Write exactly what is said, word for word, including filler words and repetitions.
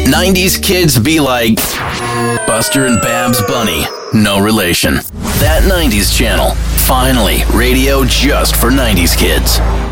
nineties kids be like, Buster and Babs Bunny, no relation. That nineties channel, finally radio just for nineties kids.